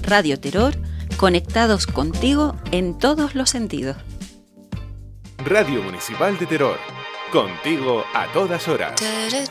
Radio Terror, conectados contigo en todos los sentidos. Radio Municipal de Terror, contigo a todas horas.